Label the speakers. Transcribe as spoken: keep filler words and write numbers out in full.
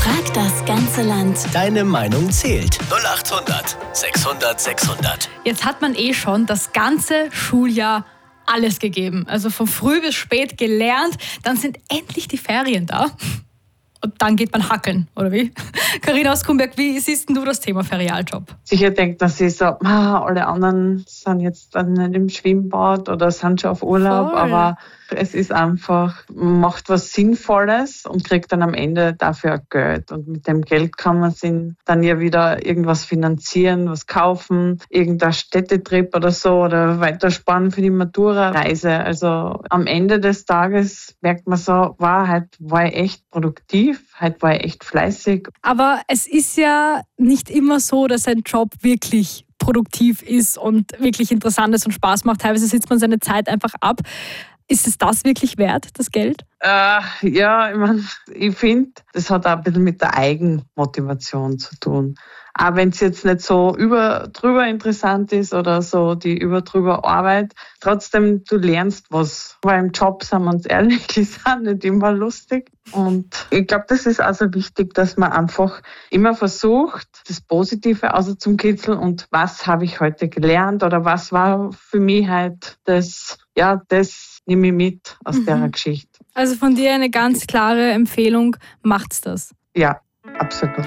Speaker 1: Frag das ganze Land.
Speaker 2: Deine Meinung zählt. null acht hundert sechshundert sechshundert.
Speaker 3: Jetzt hat man eh schon das ganze Schuljahr alles gegeben. Also von früh bis spät gelernt. Dann sind endlich die Ferien da. Und dann geht man hackeln, oder wie? Carina aus Kumberg, wie siehst du das Thema Ferialjob?
Speaker 4: Sicher denkt man sich so, ah, alle anderen sind jetzt dann nicht im Schwimmbad oder sind schon auf Urlaub,
Speaker 3: Voll.
Speaker 4: aber es ist einfach, man macht was Sinnvolles und kriegt dann am Ende dafür auch Geld. Und mit dem Geld kann man sich dann ja wieder irgendwas finanzieren, was kaufen, irgendein Städtetrip oder so oder weitersparen für die Matura-Reise. Also am Ende des Tages merkt man so, wow, heute war ich echt produktiv, heute war ich echt fleißig.
Speaker 3: Aber es ist ja nicht immer so, dass ein Job wirklich produktiv ist und wirklich interessant ist und Spaß macht. Teilweise sitzt man seine Zeit einfach ab. Ist es das wirklich wert, das Geld?
Speaker 4: Äh, ja, ich meine, ich finde, das hat auch ein bisschen mit der Eigenmotivation zu tun. Auch wenn es jetzt nicht so über drüber interessant ist oder so die über drüber Arbeit, trotzdem, du lernst was. Weil im Job, sind wir uns ehrlich, ist auch nicht immer lustig. Und ich glaube, das ist also wichtig, dass man einfach immer versucht, das Positive auszukitzeln und was habe ich heute gelernt oder was war für mich halt das, ja, das nehme ich mit aus mhm. der Geschichte.
Speaker 3: Also von dir eine ganz klare Empfehlung, macht's das.
Speaker 4: Ja, absolut.